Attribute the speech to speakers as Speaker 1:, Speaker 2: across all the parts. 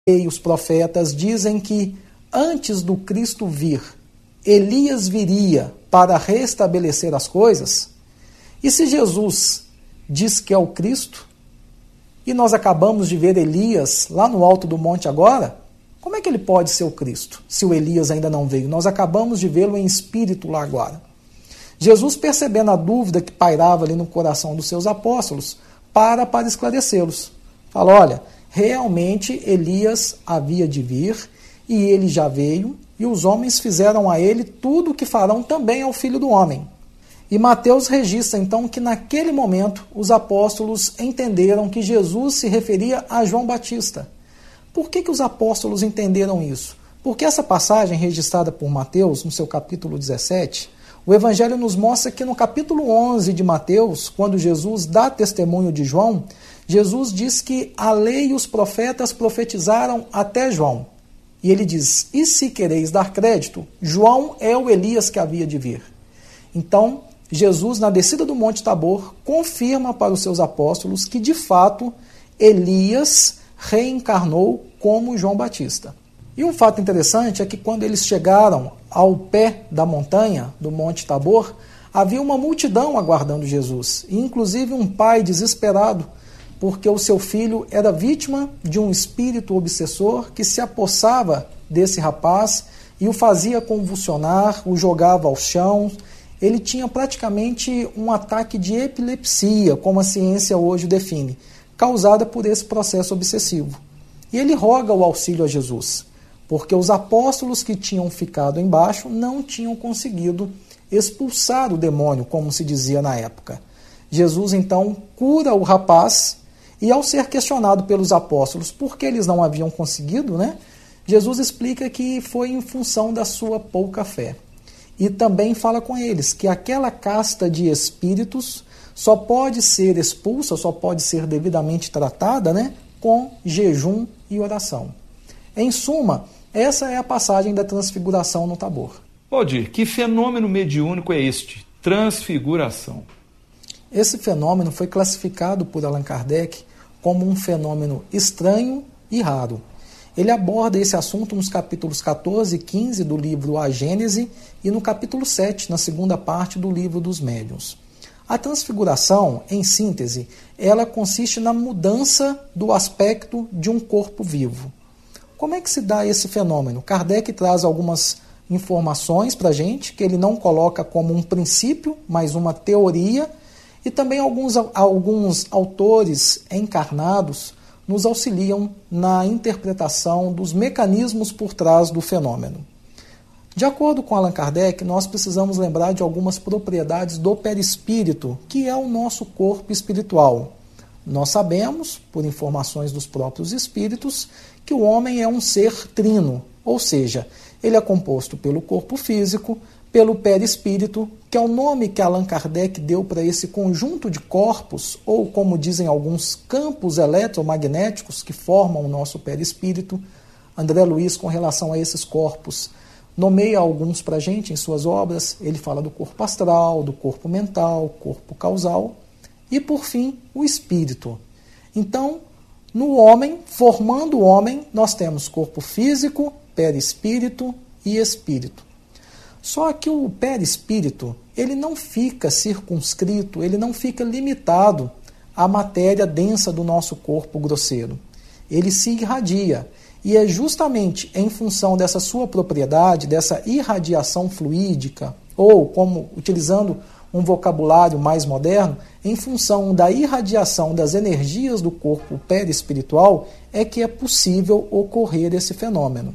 Speaker 1: e os profetas dizem que antes do Cristo vir, Elias viria para restabelecer as coisas. E se Jesus diz que é o Cristo, e nós acabamos de ver Elias lá no alto do monte agora, como é que ele pode ser o Cristo, se o Elias ainda não veio? Nós acabamos de vê-lo em espírito lá agora. Jesus, percebendo a dúvida que pairava ali no coração dos seus apóstolos, para esclarecê-los. Fala, olha, realmente Elias havia de vir, e ele já veio, e os homens fizeram a ele tudo o que farão também ao Filho do Homem. E Mateus registra então que naquele momento os apóstolos entenderam que Jesus se referia a João Batista. Por que os apóstolos entenderam isso? Porque essa passagem registrada por Mateus, no seu capítulo 17, o Evangelho nos mostra que no capítulo 11 de Mateus, quando Jesus dá testemunho de João, Jesus diz que a lei e os profetas profetizaram até João. E ele diz, e se quereis dar crédito, João é o Elias que havia de vir. Então, Jesus, na descida do Monte Tabor, confirma para os seus apóstolos que, de fato, Elias reencarnou como João Batista. E um fato interessante é que quando eles chegaram ao pé da montanha, do Monte Tabor, havia uma multidão aguardando Jesus, e inclusive um pai desesperado, porque o seu filho era vítima de um espírito obsessor que se apossava desse rapaz e o fazia convulsionar, o jogava ao chão. Ele tinha praticamente um ataque de epilepsia, como a ciência hoje define, causada por esse processo obsessivo. E ele roga o auxílio a Jesus, porque os apóstolos que tinham ficado embaixo não tinham conseguido expulsar o demônio, como se dizia na época. Jesus então cura o rapaz, e ao ser questionado pelos apóstolos por que eles não haviam conseguido, Jesus explica que foi em função da sua pouca fé. E também fala com eles que aquela casta de espíritos só pode ser expulsa, só pode ser devidamente tratada, com jejum e oração. Em suma, essa é a passagem da transfiguração no Tabor.
Speaker 2: Odir, que fenômeno mediúnico é este? Transfiguração.
Speaker 1: Esse fenômeno foi classificado por Allan Kardec como um fenômeno estranho e raro. Ele aborda esse assunto nos capítulos 14 e 15 do livro A Gênese e no capítulo 7, na segunda parte do livro dos Médiuns. A transfiguração, em síntese, ela consiste na mudança do aspecto de um corpo vivo. Como é que se dá esse fenômeno? Kardec traz algumas informações para a gente, que ele não coloca como um princípio, mas uma teoria, e também alguns autores encarnados nos auxiliam na interpretação dos mecanismos por trás do fenômeno. De acordo com Allan Kardec, nós precisamos lembrar de algumas propriedades do perispírito, que é o nosso corpo espiritual. Nós sabemos, por informações dos próprios espíritos, que o homem é um ser trino, ou seja, ele é composto pelo corpo físico, pelo perispírito, que é o nome que Allan Kardec deu para esse conjunto de corpos, ou como dizem alguns, campos eletromagnéticos que formam o nosso perispírito. André Luiz, com relação a esses corpos, nomeia alguns para a gente em suas obras. Ele fala do corpo astral, do corpo mental, corpo causal e, por fim, o espírito. Então, no homem, formando o homem, nós temos corpo físico, perispírito e espírito. Só que o perispírito, ele não fica circunscrito, ele não fica limitado à matéria densa do nosso corpo grosseiro. Ele se irradia. E é justamente em função dessa sua propriedade, dessa irradiação fluídica, ou, como utilizando um vocabulário mais moderno, em função da irradiação das energias do corpo perispiritual, é que é possível ocorrer esse fenômeno.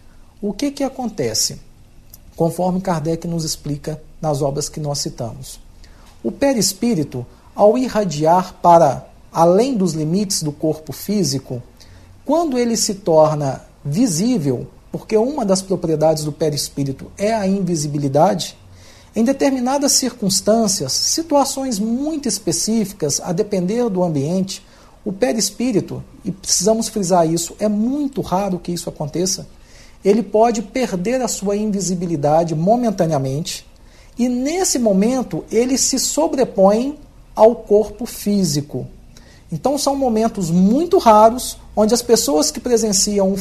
Speaker 1: O que acontece? Conforme Kardec nos explica nas obras que nós citamos. O perispírito, ao irradiar para além dos limites do corpo físico, quando ele se torna visível, porque uma das propriedades do perispírito é a invisibilidade, em determinadas circunstâncias, situações muito específicas, a depender do ambiente, o perispírito, e precisamos frisar isso, é muito raro que isso aconteça, ele pode perder a sua invisibilidade momentaneamente e, nesse momento, ele se sobrepõe ao corpo físico. Então, são momentos muito raros onde as pessoas que presenciam um